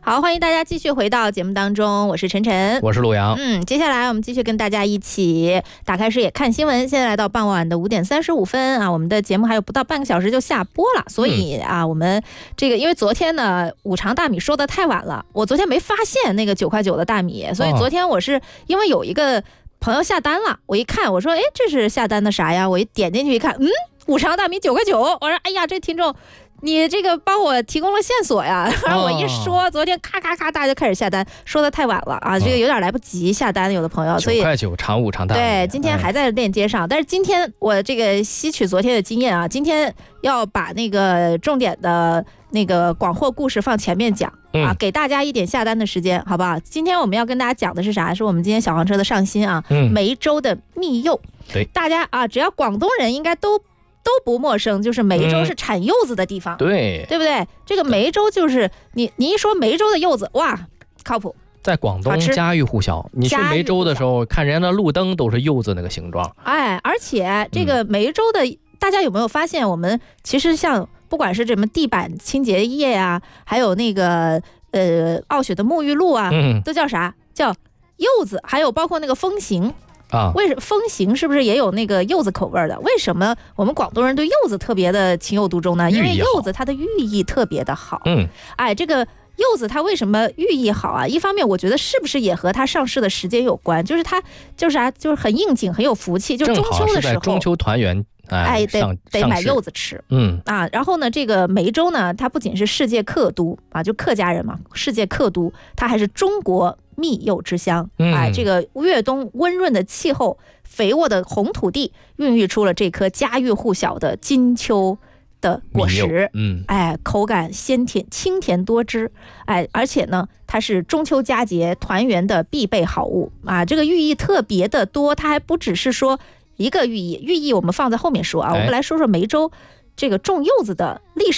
好，欢迎大家继续回到节目当中，我是晨晨， 我是陆阳。 接下来我们继续跟大家一起打开视野看新闻。现在来到傍晚的5点35分啊，我们的节目还有不到半个小时就下播了，所以我们这个因为昨天呢五常大米说的太晚了，我昨天没发现那个9块9的大米，所以昨天我是因为有一个朋友下单了，我一看我说哎这是下单的啥呀？我一点进去一看，五常大米9块9，我说哎呀这听众。你这个帮我提供了线索呀，然后我一说，昨天咔咔咔大家就开始下单，说的太晚了啊，这个有点来不及下单，有的朋友，所以 9块9常五常大米， 对，今天还在链接上，但是今天我这个吸取昨天的经验啊，今天要把那个重点的那个广货故事放前面讲啊，给大家一点下单的时间，好不好？今天我们要跟大家讲的是啥？是我们今天小黄车的上新啊，梅州的蜜柚， 对， 大家啊，只要广东人应该都不陌生，就是梅州是产柚子的地方，对不对？这个梅州就是你一说梅州的柚子，哇，靠谱， 在广东家喻户晓。你去梅州的时候，看人家的路灯都是柚子那个形状。 哎，而且这个梅州的，大家有没有发现，我们其实像不管是什么地板清洁液啊，还有那个傲雪的沐浴露啊，都叫啥？叫柚子，还有包括那个风行。为什么风行是不是也有那个柚子口味的？为什么我们广东人对柚子特别的情有独钟呢？因为柚子它的寓意特别的好。这个柚子它为什么寓意好啊？一方面我觉得是不是也和它上市的时间有关？就是它就是就是很应景，很有福气，就中秋的时候， 中秋团圆。 得买柚子吃，然后呢，这个梅州呢，它不仅是世界客都啊，就客家人嘛，世界客都，它还是中国蜜柚之乡。这个粤东温润的气候，肥沃的红土地，孕育出了这颗家喻户晓的金秋的果实。口感鲜甜，清甜多汁。而且呢，它是中秋佳节团圆的必备好物啊，这个寓意特别的多，它还不只是说。一个寓意我们放在后面说啊，我们来说说梅州这个种柚子的历史。